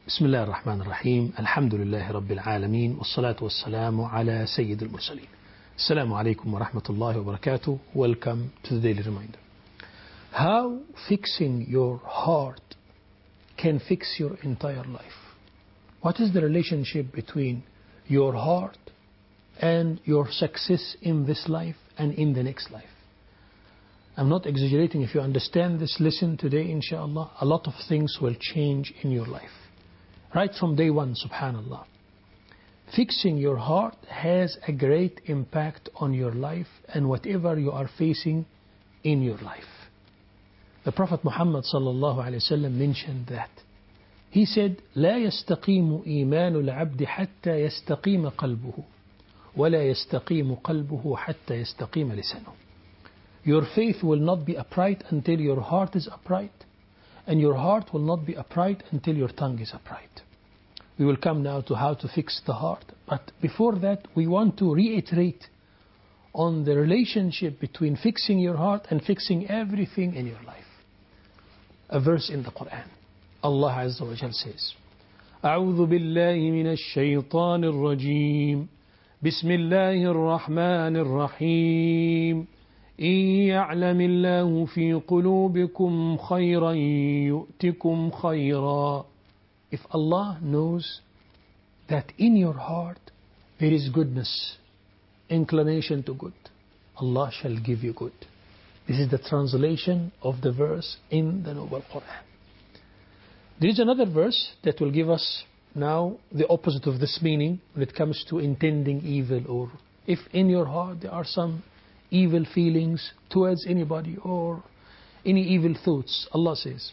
بسم الله الرحمن الرحيم. الحمد لله رب العالمين، والصلاة والسلام على سيد المرسلين. السلام عليكم ورحمة الله وبركاته. Welcome to the daily reminder. How fixing your heart can fix your entire life. What is the relationship between your heart and your success in this life and in the next life? I'm not exaggerating. If you understand this lesson today, inshallah, a lot of things will change in your life. Right from day one, subhanallah. Fixing your heart has a great impact on your life and whatever you are facing in your life. The Prophet Muhammad sallallahu alayhi wa sallam mentioned that. He said, لا يستقيم إيمان العبد حتى يستقيم قلبه ولا يستقيم قلبه حتى يستقيم لسانه. Your faith will not be upright until your heart is upright, and your heart will not be upright until your tongue is upright. We will come now to how to fix the heart, but before that we want to reiterate on the relationship between fixing your heart and fixing everything in your life. A verse in the Quran. Allah Azza wa Jal says, أعوذ بالله من الشيطان الرجيم بسم الله الرحمن الرحيم إن يعلم الله في قلوبكم خيرا يؤتكم خيرا. If Allah knows that in your heart there is goodness, inclination to good, Allah shall give you good. This is the translation of the verse in the Noble Quran. There is another verse that will give us now the opposite of this meaning when it comes to intending evil, or if in your heart there are some evil feelings towards anybody or any evil thoughts. Allah says,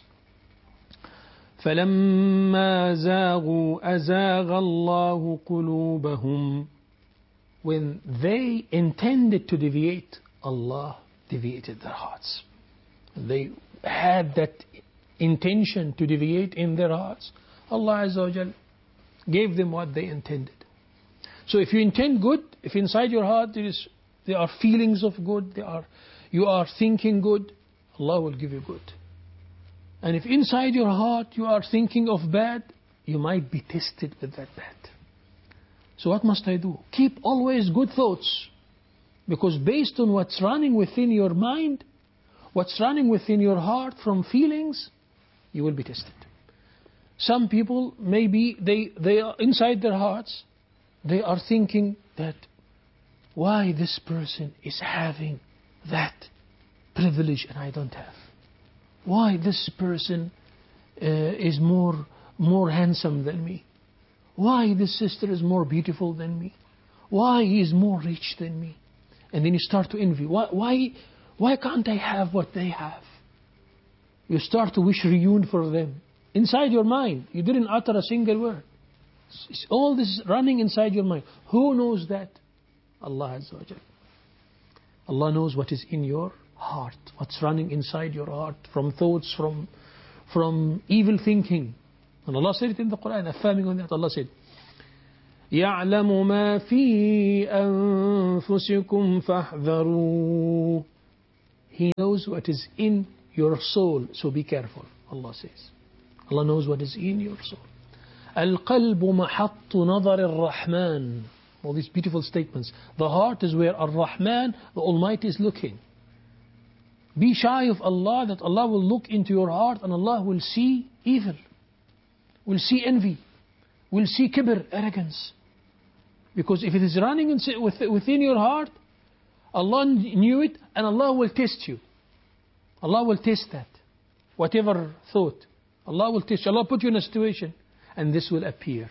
فَلَمَّا زَاغُوا أَزَاغَ اللَّهُ قُلُوبَهُمْ. When they intended to deviate, Allah deviated their hearts. They had that intention to deviate in their hearts. Allah Azza wa Jal gave them what they intended. So if you intend good, if inside your heart there are feelings of good, you are thinking good, Allah will give you good. And if inside your heart you are thinking of bad, you might be tested with that bad. So what must I do? Keep always good thoughts. Because based on what's running within your mind, what's running within your heart from feelings, you will be tested. Some people, maybe they are inside their hearts, they are thinking that why this person is having that privilege and I don't have. Why this person is more handsome than me. Why this sister is more beautiful than me. Why he is more rich than me. And then you start to envy. Why can't I have what they have? You start to wish reunion for them. Inside your mind, you didn't utter a single word. All this is running inside your mind. Who knows that? Allah Azza wa Jal. Allah knows what is in your heart, what's running inside your heart from thoughts, from evil thinking. And Allah said it in the Quran, affirming on that. Allah said, يَعْلَمُ مَا فِي أَنفُسِكُمْ فَاحْذَرُوا. He knows what is in your soul, so be careful. Allah says, Allah knows what is in your soul. الْقَلْبُ مَحَطُّ نَظَرِ الرَّحْمَنِ. All these beautiful statements. The heart is where Ar-Rahman, the Almighty, is looking. Be shy of Allah, that Allah will look into your heart and Allah will see evil, will see envy, will see kibr, arrogance. Because if it is running within your heart, Allah knew it and Allah will test you. Allah will test that. Whatever thought, Allah will test you. Allah put you in a situation and this will appear.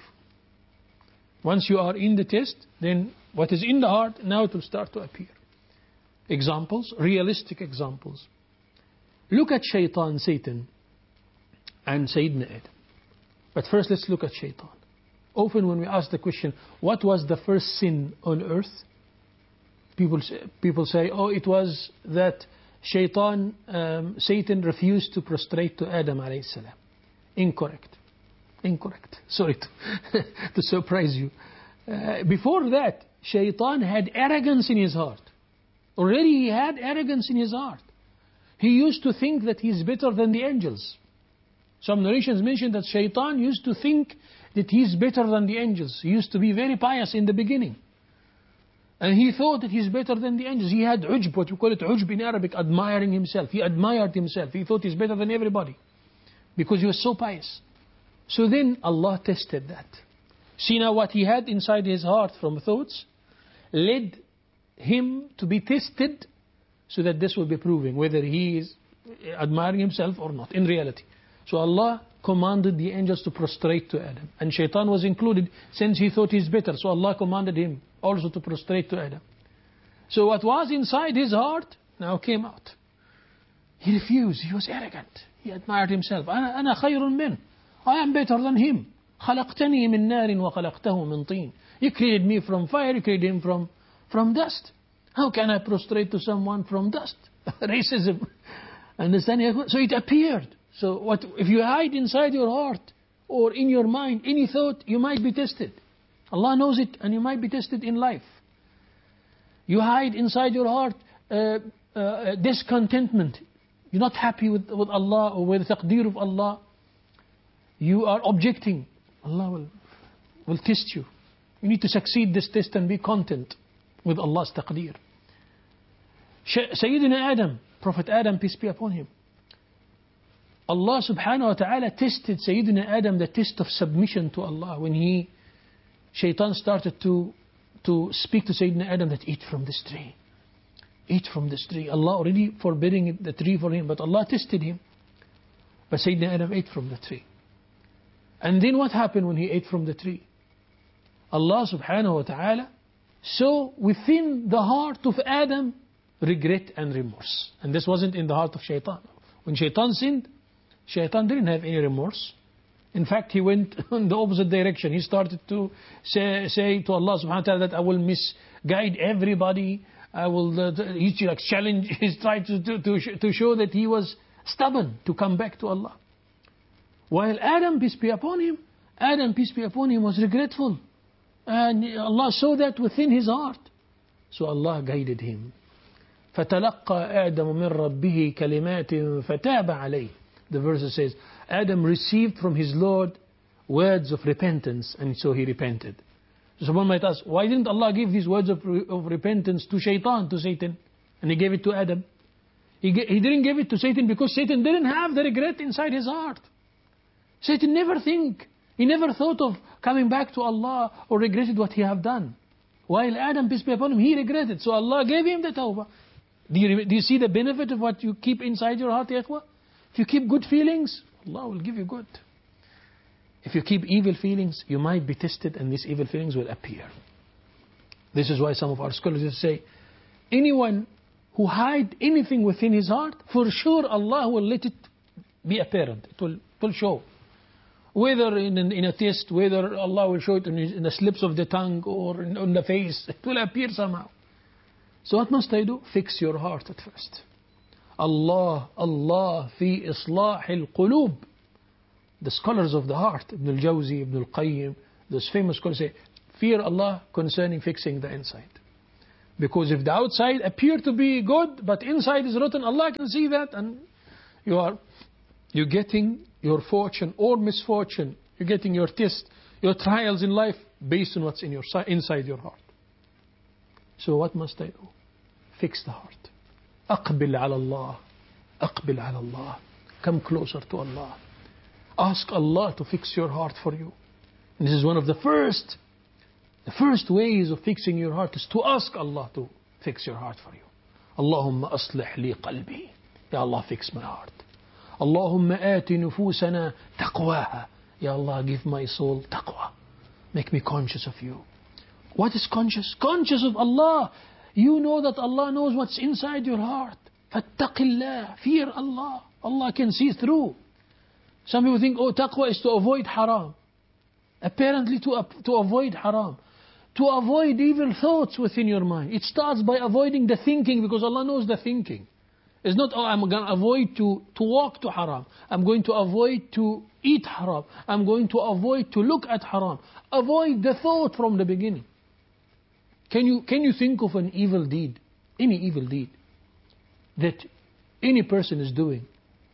Once you are in the test, then what is in the heart, now it will start to appear. Examples, realistic examples. Look at Shaitan, Satan, and Sayyidina Adam. But first let's look at Shaitan. Often when we ask the question, what was the first sin on earth? People say, oh, it was that Shaitan, Satan refused to prostrate to Adam alayhi salam. Incorrect. Sorry to surprise you. Before that, Shaitan had arrogance in his heart. Already he had arrogance in his heart. He used to think that he is better than the angels. Some narrations mention that Shaitan used to think that he's better than the angels. He used to be very pious in the beginning. And he thought that he's better than the angels. He had ujb, what you call it ujb in Arabic, admiring himself. He admired himself. He thought he's better than everybody because he was so pious. So then Allah tested that. See now what he had inside his heart from thoughts led him to be tested so that this will be proving whether he is admiring himself or not in reality. So Allah commanded the angels to prostrate to Adam. And Shaitan was included since he thought he's better. So Allah commanded him also to prostrate to Adam. So what was inside his heart now came out. He refused. He was arrogant. He admired himself. أنا خير منه. I am better than him. خلقتني من نار وخلقته من طين. You created me from fire. You created him from dust. How can I prostrate to someone from dust? Racism. Understand? So it appeared. So what if you hide inside your heart or in your mind any thought, you might be tested. Allah knows it, and you might be tested in life. You hide inside your heart discontentment. You're not happy with Allah or with the taqdeer of Allah. You are objecting. Allah will test you. You need to succeed this test and be content with Allah's taqdeer. Sayyidina Adam, Prophet Adam, peace be upon him. Allah subhanahu wa ta'ala tested Sayyidina Adam the test of submission to Allah when Shaitan started to speak to Sayyidina Adam that eat from this tree. Eat from this tree. Allah already forbidding the tree for him, but Allah tested him. But Sayyidina Adam ate from the tree. And then what happened when he ate from the tree? Allah subhanahu wa ta'ala saw within the heart of Adam regret and remorse. And this wasn't in the heart of Shaitan. When Shaitan sinned, Shaitan didn't have any remorse. In fact, he went in the opposite direction. He started to say to Allah subhanahu wa ta'ala that I will misguide everybody. I will challenge. He tried to show that he was stubborn to come back to Allah. While Adam, peace be upon him, was regretful. And Allah saw that within his heart. So Allah guided him. فَتَلَقَّى آدَمُ مِنْ رَبِّهِ كَلِمَاتٍ فَتَابَ عَلَيْهِ. The verse says, Adam received from his Lord words of repentance, and so he repented. So someone might ask, why didn't Allah give these words of repentance to Satan, and he gave it to Adam? He didn't give it to Satan because Satan didn't have the regret inside his heart. Satan he never thought of coming back to Allah or regretted what he have done. While Adam, peace be upon him, he regretted. So Allah gave him the tawbah. Do you see the benefit of what you keep inside your heart, ya ikhwah? If you keep good feelings, Allah will give you good. If you keep evil feelings, you might be tested and these evil feelings will appear. This is why some of our scholars say, anyone who hide anything within his heart, for sure Allah will let it be apparent. It will show. Whether in a test, whether Allah will show it in the slips of the tongue or on the face, it will appear somehow. So what must I do? Fix your heart at first. Allah fi islah al-qulub. The scholars of the heart, Ibn al-Jawzi, Ibn al-Qayyim, those famous scholars say, fear Allah concerning fixing the inside. Because if the outside appear to be good, but inside is rotten, Allah can see that, and you're getting your fortune or misfortune, you're getting your test, your trials in life based on what's in your inside your heart. So what must I do? Fix the heart. أقبل على الله. أقبل على الله. Come closer to Allah. Ask Allah to fix your heart for you. And this is one of the first ways of fixing your heart is to ask Allah to fix your heart for you. Allahumma aslih li qalbi. Ya Allah, fix my heart. Allahumma ati nufusana taqwaha. Ya Allah, give my soul taqwa. Make me conscious of you. What is conscious? Conscious of Allah. You know that Allah knows what's inside your heart. Fattaqillah. Fear Allah. Allah can see through. Some people think, taqwa is to avoid haram. Apparently to avoid haram. To avoid evil thoughts within your mind. It starts by avoiding the thinking, because Allah knows the thinking. It's not, I'm going to avoid to walk to haram. I'm going to avoid to eat haram. I'm going to avoid to look at haram. Avoid the thought from the beginning. Can you think of an evil deed, any evil deed, that any person is doing,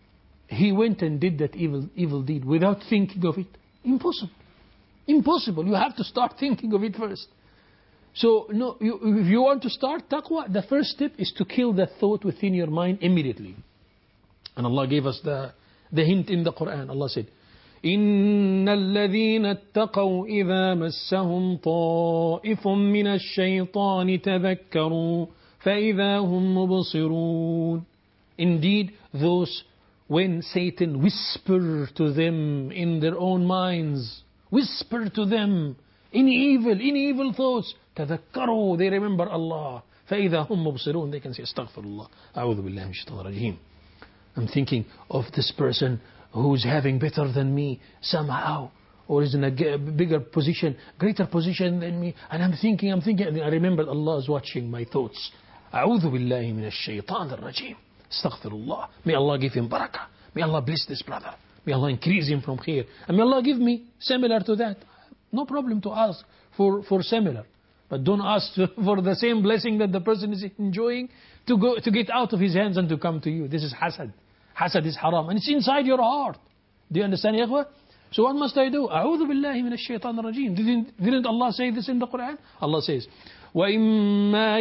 he went and did that evil deed without thinking of it? Impossible. Impossible. You have to start thinking of it first. So, no, if you want to start taqwa, the first step is to kill that thought within your mind immediately. And Allah gave us the hint in the Quran. Allah said, إِنَّ الَّذِينَ اتَّقَوْا إِذَا مَسَّهُمْ طَائِفٌ مِّنَ الشَّيْطَانِ تَذَكَّرُوا فَإِذَا هُمْ مُبْصِرُونَ. Indeed, those when Satan whisper to them in their own minds, whisper to them in evil thoughts, تذكروا, they remember Allah. فَإِذَا هُمْ مُبْصِرُونَ, they can say, Astaghfirullah, أعوذ بالله من الشيطان الرجيم. I'm thinking of this person who's having better than me somehow, or is in a bigger position, greater position than me, and I'm thinking, and I remember Allah is watching my thoughts. أعوذ بالله من الشيطان الرجيم. Astaghfirullah. May Allah give him barakah. May Allah bless this brother. May Allah increase him from here. And may Allah give me similar to that. No problem to ask for similar. But don't ask for the same blessing that the person is enjoying to get out of his hands and to come to you. This is hasad. Hasad is haram. And it's inside your heart. Do you understand, ya ikhwah? So what must I do? أعوذ بالله من الشيطان الرجيم. Didn't Allah say this in the Quran? Allah says, وَإِمَّا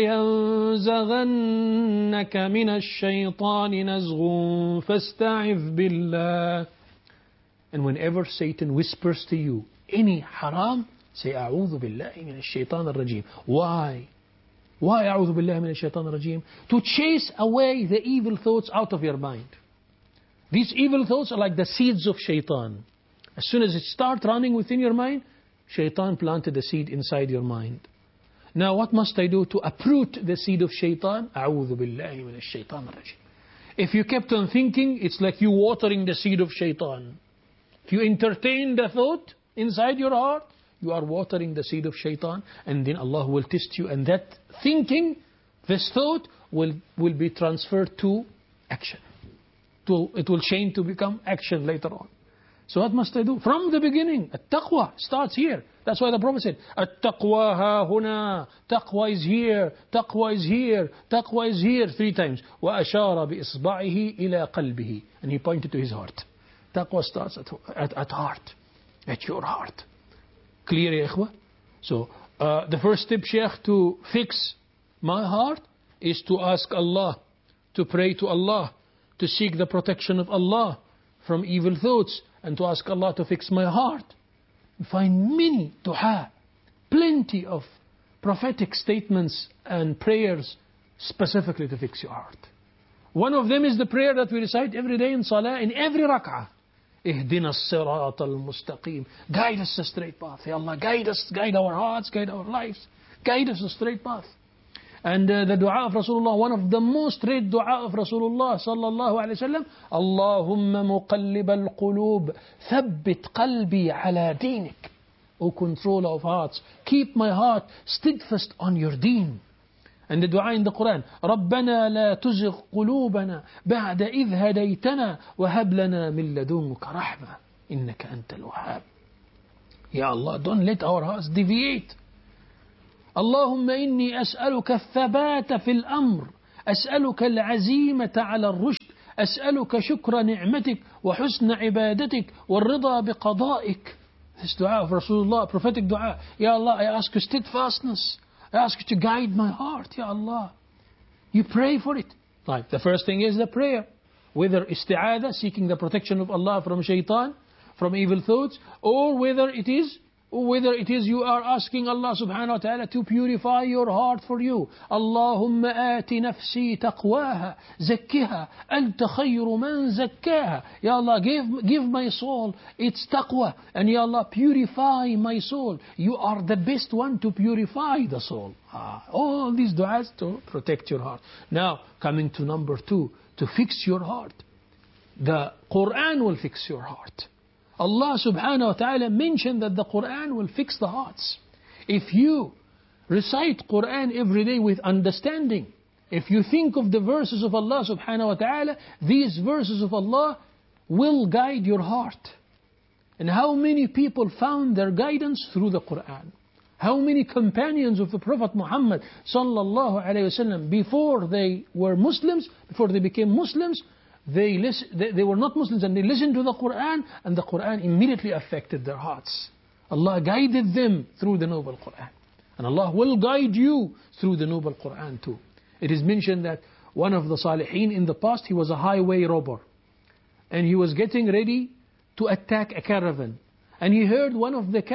يَنزَغَنَّكَ مِنَ الشَّيْطَانِ نَزْغٌ فَاسْتَعِذْ بِاللَّهِ. And whenever Satan whispers to you any haram, say أعوذ بالله من الشيطان الرجيم. Why? Why أعوذ بالله من الشيطان الرجيم? To chase away the evil thoughts out of your mind. These evil thoughts are like the seeds of shaitan. As soon as it starts running within your mind, shaitan planted a seed inside your mind. Now what must I do to uproot the seed of shaitan? أعوذ بالله من الشيطان الرجيم. If you kept on thinking, it's like you watering the seed of shaitan. If you entertain the thought inside your heart, you are watering the seed of shaitan, and then Allah will test you, and that thinking, this thought will be transferred to action. It will change to become action later on. So what must I do? From the beginning, at-taqwa starts here. That's why the Prophet said, at-taqwa ha huna, taqwa is here, taqwa is here, taqwa is here 3 times. وَأَشَارَ بِإِصْبَعِهِ إِلَىٰ قَلْبِهِ. And he pointed to his heart. Taqwa starts at heart, at your heart. Clear, ya ikhwah? So, the first step, Shaykh, to fix my heart is to ask Allah, to pray to Allah, to seek the protection of Allah from evil thoughts, and to ask Allah to fix my heart. You find many dua, plenty of prophetic statements and prayers specifically to fix your heart. One of them is the prayer that we recite every day in salah, in every rak'ah. اهدنا الصراط المستقيم. Guide us a straight path. Ya Allah, guide us, guide our hearts, guide our lives, guide us a straight path. And the dua of Rasulullah, one of the most read dua of Rasulullah sallallahu alayhi wa sallam, Allahumma muqallib al-qulub, thabbit qalbi ala dinik. O controller of hearts, keep my heart steadfast on your deen. And the dua in the Quran, رَبَّنَا لَا تُزِغْ قُلُوبَنَا بَعْدَ إِذْ هَدَيْتَنَا وَهَبْ لَنَا مِن لَدُنْكَ رَحْمَةً إِنَّكَ أَنْتَ الْوَهَّابُ. Ya Allah, don't let our hearts deviate. اللهم إني أسألك الثبات في الأمر، أسألك العزيمة على الرشد، أسألك شكر نعمتك وحسن عبادتك والرضا بقضائك. This dua of Rasulullah, prophetic dua. Ya Allah, I ask you steadfastness. I ask you to guide my heart, Ya Allah. You pray for it. Like the first thing is the prayer. Whether isti'adah, seeking the protection of Allah from shaitan, from evil thoughts, or whether it is you are asking Allah subhanahu wa ta'ala to purify your heart for you. Allahumma ati nafsi taqwaha, zakkiha, anta khayru man zakkaha. Ya Allah, give my soul its taqwa, and Ya Allah, purify my soul. You are the best one to purify the soul. All these du'as to protect your heart. Now, coming to number 2, to fix your heart. The Quran will fix your heart. Allah subhanahu wa ta'ala mentioned that the Quran will fix the hearts. If you recite Quran every day with understanding, if you think of the verses of Allah subhanahu wa ta'ala, these verses of Allah will guide your heart. And how many people found their guidance through the Quran? How many companions of the Prophet Muhammad sallallahu alayhi wa sallam, before they were Muslims, before they became Muslims, they were not Muslims and they listened to the Quran, and the Quran immediately affected their hearts. Allah guided them through the noble Quran. And Allah will guide you through the noble Quran too. It is mentioned that one of the Salihin in the past, he was a highway robber. And he was getting ready to attack a caravan. And he heard one of the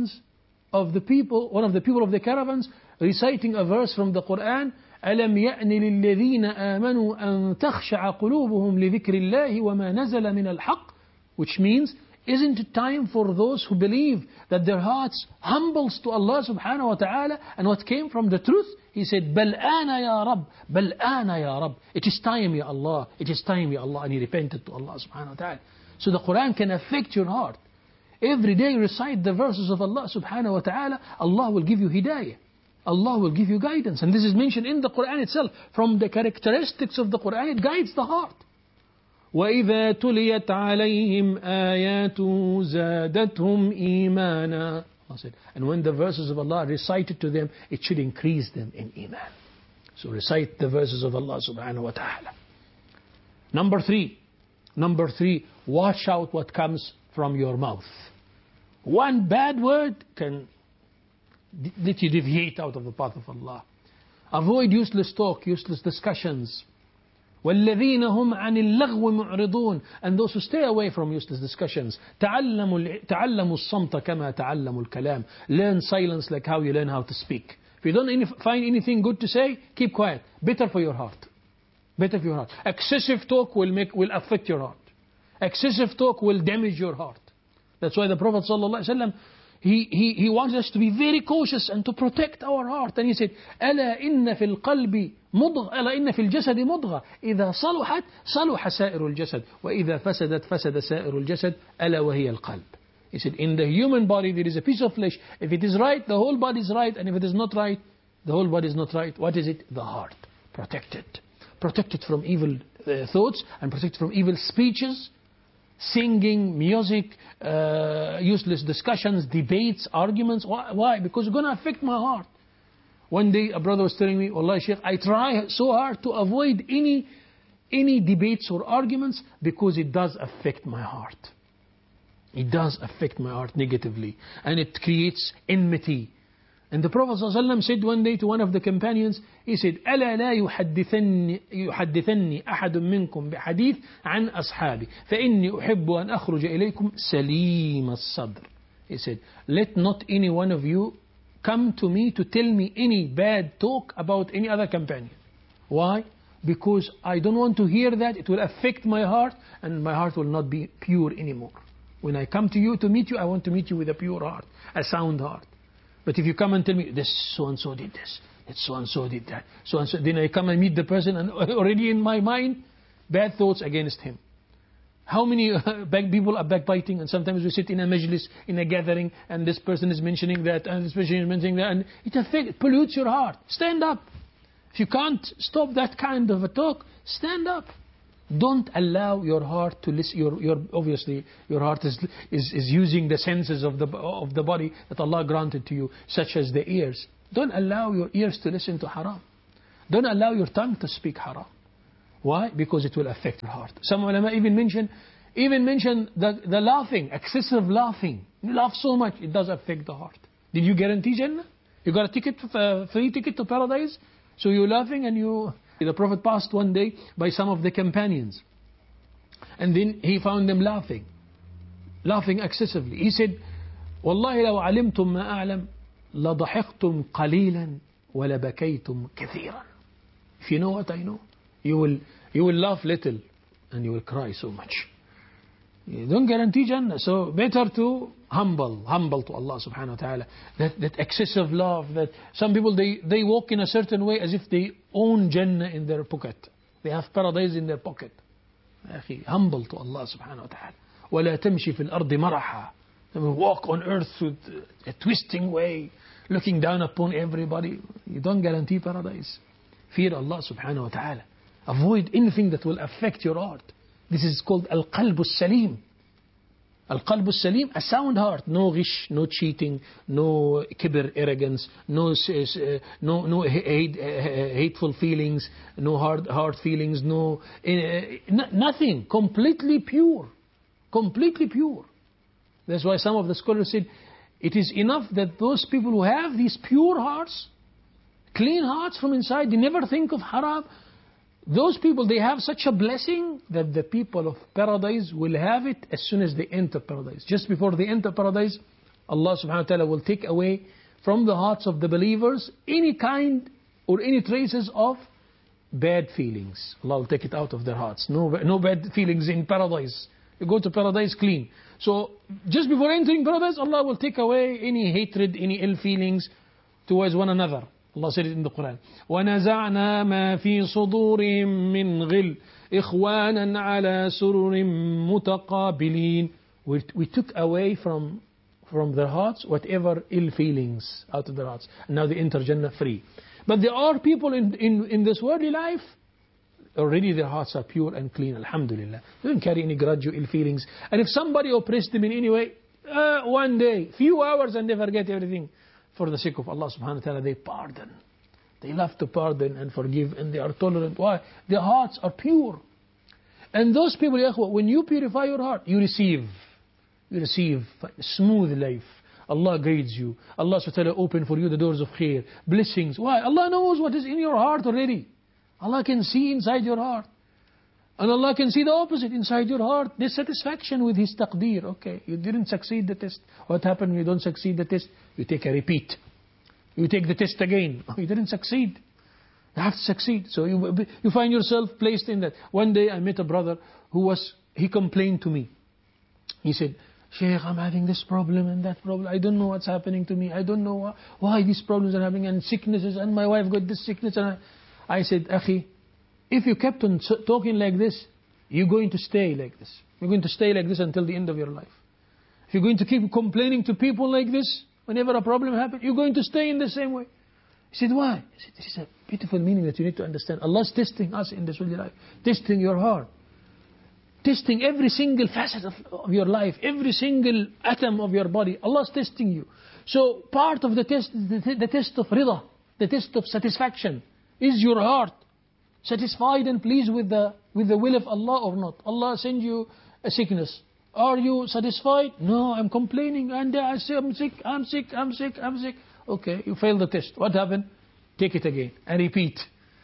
people of the caravans reciting a verse from the Quran, أَلَمْ يَأْنِ لِلَّذِينَ آمَنُوا أَن تَخْشَعَ قُلُوبُهُمْ لِذِكْرِ اللَّهِ وَمَا نَزَلَ مِنَ الْحَقِّ, which means, isn't it time for those who believe that their hearts humbles to Allah subhanahu wa ta'ala and what came from the truth? He said, بَلْ آنَ يَا رَبِّ بَلْ آنَ يَا رَبِّ, it is time, Ya Allah, it is time, Ya Allah. And he repented to Allah subhanahu wa ta'ala. So the Quran can affect your heart. Every day recite the verses of Allah subhanahu wa ta'ala, Allah will give you hidayah. Allah will give you guidance. And this is mentioned in the Quran itself. From the characteristics of the Quran, it guides the heart. وَإِذَا تُلِيَتْ عَلَيْهِمْ آيَاتُهُ زَادَتْهُمْ إِيمَانًا. Allah said, and when the verses of Allah are recited to them, it should increase them in iman. So recite the verses of Allah subhanahu wa ta'ala. Number three, watch out what comes from your mouth. One bad word can let you deviate out of the path of Allah. Avoid useless talk, useless discussions. وَالَّذِينَ هُمْ عَنِ اللَّغْوِ مُعْرِضُونَ, and those who stay away from useless discussions. تَعَلَّمُوا الصَّمْتَ كَمَا تَعَلَّمُوا الْكَلَامِ, learn silence like how you learn how to speak. If you don't find anything good to say, keep quiet. Better for your heart. Better for your heart. Excessive talk will affect your heart. Excessive talk will damage your heart. That's why the Prophet ﷺ, he wants us to be very cautious and to protect our heart. And he said, أَلَا إِنَّ فِي الْقَلْبِ مُضْغَةً أَلَا إِنَّ فِي الْجَسَدِ مُضْغَةً إِذَا صَلُحَتْ صَلُحَ سَائِرُ الْجَسَدِ وَإِذَا فَسَدَتْ فَسَدَ سَائِرُ الْجَسَدِ أَلَا وَهِيَ الْقَلْبِ. He said, in the human body there is a piece of flesh. If it is right, the whole body is right. And if it is not right, the whole body is not right. What is it? The heart. Protect it. Protect it from evil thoughts and protect it from evil speeches, singing, music, useless discussions, debates, arguments. Why? Because it's going to affect my heart. One day a brother was telling me, Wallahi Shaykh, I try so hard to avoid any debates or arguments because it does affect my heart. It does affect my heart negatively. And it creates enmity. And the Prophet ﷺ said one day to one of the companions, he said, أَلَا لَا يُحَدِّثَنِّي أَحَدٌ مِّنكُمْ بِحَدِيثٍ عَنْ أَصْحَابِ فَإِنِّي أُحِبُّ أَنْ أَخْرُجَ إِلَيْكُمْ سَلِيمَ الصَّدْرِ. He said, let not any one of you come to me to tell me any bad talk about any other companion. Why? Because I don't want to hear that. It will affect my heart and my heart will not be pure anymore. When I come to you to meet you, I want to meet you with a pure heart, a sound heart. But if you come and tell me, this so-and-so did this, that so-and-so did that, so-and-so, then I come and meet the person and already in my mind, bad thoughts against him. How many people are backbiting, and sometimes we sit in a majlis, in a gathering, and this person is mentioning that, and this person is mentioning that, and it pollutes your heart. Stand up. If you can't stop that kind of a talk, stand up. Don't allow your heart to listen. Obviously, your heart is using the senses of the body that Allah granted to you, such as the ears. Don't allow your ears to listen to haram. Don't allow your tongue to speak haram. Why? Because it will affect your heart. Some ulama even mention the laughing, excessive laughing. You laugh so much, it does affect the heart. Did you guarantee Jannah? You got a free ticket to paradise? So you're laughing and you... The Prophet passed one day by some of the companions. And then he found them laughing excessively. He said, وَاللَّهِ لَوْ عَلِمْتُمْ مَا أَعْلَمْ لَضَحِقْتُمْ قَلِيلًا وَلَبَكَيْتُمْ كَثِيرًا. If you know what I know, you will laugh little and you will cry so much. You don't guarantee Jannah. So better to humble to Allah subhanahu wa ta'ala. That excessive love, that some people they walk in a certain way as if they own Jannah in their pocket. They have paradise in their pocket. Humble to Allah subhanahu wa ta'ala. وَلَا تَمْشِ فِي الْأَرْضِ مَرَحًا. Walk on earth with a twisting way, looking down upon everybody. You don't guarantee paradise. Fear Allah subhanahu wa ta'ala. Avoid anything that will affect your heart. This is called al-qalb al-salim. Al-Qalb al-Salim, a sound heart, no ghish, no cheating, no kibr, arrogance, no hateful feelings, no hard feelings, nothing, completely pure, completely pure. That's why some of the scholars said, it is enough that those people who have these pure hearts, clean hearts from inside, they never think of haram. Those people, they have such a blessing that the people of paradise will have it as soon as they enter paradise. Just before they enter paradise, Allah subhanahu wa ta'ala will take away from the hearts of the believers any kind or any traces of bad feelings. Allah will take it out of their hearts. No bad feelings in paradise. You go to paradise clean. So just before entering paradise, Allah will take away any hatred, any ill feelings towards one another. Allah said it in the Quran. وَنَزَعْنَا مَا فِي صُدُورِهِم مِّنْ غِلٍّ إِخْوَانًا عَلَى سُرُرٍ مُتَقَابِلِينَ. We took away from their hearts whatever ill feelings out of their hearts. And now they enter Jannah free. But there are people in this worldly life, already their hearts are pure and clean, alhamdulillah. They don't carry any grudge or ill feelings. And if somebody oppressed them in any way, one day, few hours and they forget everything. For the sake of Allah subhanahu wa ta'ala, they pardon. They love to pardon and forgive, and they are tolerant. Why? Their hearts are pure. And those people, when you purify your heart, you receive smooth life. Allah guides you. Allah subhanahu wa ta'ala open for you the doors of khair, blessings. Why? Allah knows what is in your heart already. Allah can see inside your heart. And Allah can see the opposite inside your heart. Dissatisfaction with His taqdeer. Okay, you didn't succeed the test. What happened when you don't succeed the test? You take a repeat. You take the test again. Oh, you didn't succeed. You have to succeed. So you find yourself placed in that. One day I met a brother he complained to me. He said, Shaykh, I'm having this problem and that problem. I don't know what's happening to me. I don't know why these problems are happening, and sicknesses, and my wife got this sickness. And I said, Akhi, if you kept on talking like this, you're going to stay like this. You're going to stay like this until the end of your life. If you're going to keep complaining to people like this, whenever a problem happens, you're going to stay in the same way. He said, why? He said, this is a beautiful meaning that you need to understand. Allah's testing us in this worldly life. Testing your heart. Testing every single facet of your life. Every single atom of your body. Allah's testing you. So part of the test is the test of rida. The test of satisfaction. Is your heart satisfied and pleased with the will of Allah or not? Allah send you a sickness. Are you satisfied? No, I'm complaining and I say I'm sick. Okay, you failed the test. What happened? Take it again and repeat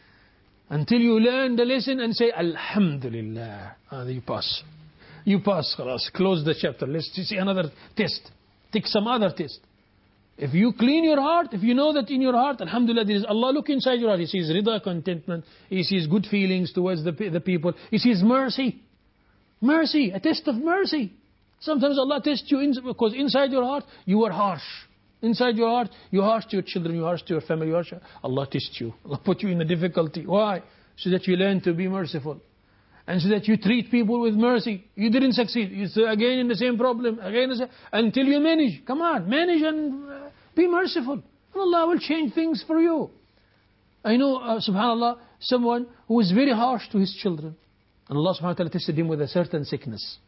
until you learn the lesson and say Alhamdulillah. You pass. You pass. Khalas. Close the chapter. Let's see another test. Take some other test. If you clean your heart, if you know that in your heart, alhamdulillah, there is Allah look inside your heart. He sees rida, contentment. He sees good feelings towards the people. He sees mercy. Mercy, a test of mercy. Sometimes Allah tests you because inside your heart, you are harsh. Inside your heart, you're harsh to your children, you're harsh to your family. Allah tests you. Allah put you in a difficulty. Why? So that you learn to be merciful. And so that you treat people with mercy. You didn't succeed. You're again in the same problem. Until you manage. Come on, manage and be merciful. And Allah will change things for you. I know, subhanAllah, someone who was very harsh to his children. And Allah subhanahu wa ta'ala tested him with a certain sickness.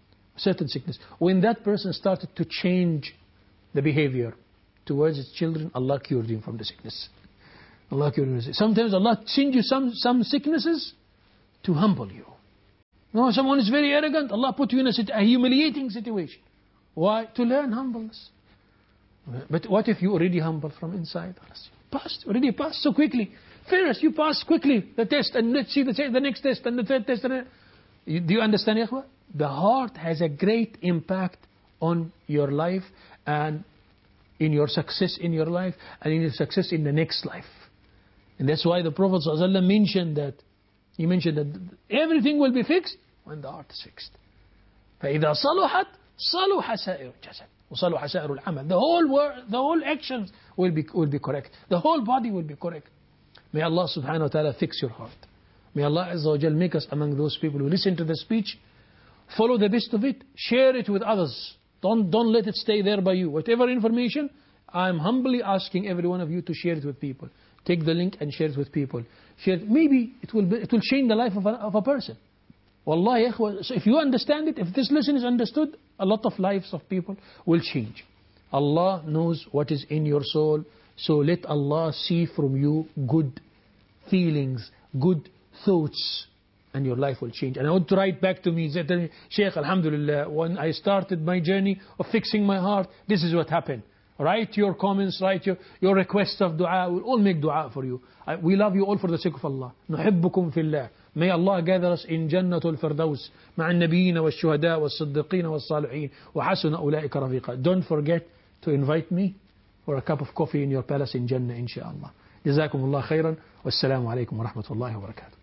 When that person started to change the behavior towards his children, Allah cured him from the sickness. Allah cured him. Sometimes Allah sends you some sicknesses to humble you. No, someone is very arrogant, Allah put you in a humiliating situation. Why? To learn humbleness. But what if you already humble from inside? Already passed so quickly. First, you pass quickly the test, and let's see the next test and the third test. Do you understand, Ikhwa? The heart has a great impact on your life and in your success in your life and in your success in the next life. And that's why the Prophet ﷺ mentioned that everything will be fixed when the heart is fixed. فَإِذَا صَلُحَتْ صَلُحَ سَائِرُ الْجَسَدِ وَصَلُحَ سَائِرُ الْعَمَلِ. The whole actions will be correct. The whole body will be correct. May Allah subhanahu wa ta'ala fix your heart. May Allah Azza wa Jal make us among those people who listen to the speech, follow the best of it, share it with others. Don't let it stay there by you. Whatever information, I'm humbly asking every one of you to share it with people. Take the link and share it with people. Share it. Maybe it will change the life of a person. Wallahi, ikhwa, so if you understand it, if this lesson is understood, a lot of lives of people will change. Allah knows what is in your soul, so let Allah see from you good feelings, good thoughts, and your life will change. And I want to write back to me, tell me, Shaykh, Alhamdulillah, when I started my journey of fixing my heart, this is what happened. Write your comments, write your requests of dua. We'll all make dua for you. We love you all for the sake of Allah. نحبكم في الله. May Allah gather us in Jannatul Firdaus مع النبيين والشهداء والصديقين والصالحين وحسن أولئك رفيقا. Don't forget to invite me for a cup of coffee in your palace in Jannah, inshallah. جزاكم الله خيرا والسلام عليكم ورحمة الله وبركاته.